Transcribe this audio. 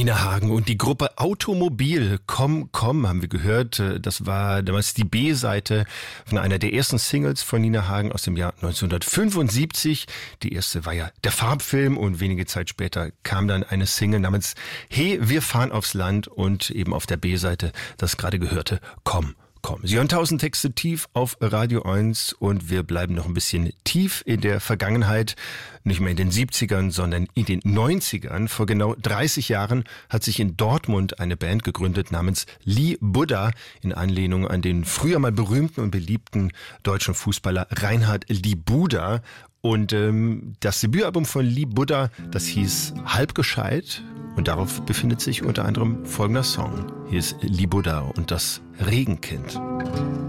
Nina Hagen und die Gruppe Automobil, Komm, komm, haben wir gehört. Das war damals die B-Seite von einer der ersten Singles von Nina Hagen aus dem Jahr 1975. Die erste war ja der Farbfilm und wenige Zeit später kam dann eine Single namens Hey, wir fahren aufs Land und eben auf der B-Seite das gerade gehörte Komm. Sie hören 1000 Texte tief auf Radio 1 und wir bleiben noch ein bisschen tief in der Vergangenheit. Nicht mehr in den 70ern, sondern in den 90ern. Vor genau 30 Jahren hat sich in Dortmund eine Band gegründet namens Lee Buddha in Anlehnung an den früher mal berühmten und beliebten deutschen Fußballer Reinhard Lee Buda. Und das Debütalbum von Lee Buddha, das hieß Halb gescheit und darauf befindet sich unter anderem folgender Song. Hier ist Lee Buddha und das Regenkind.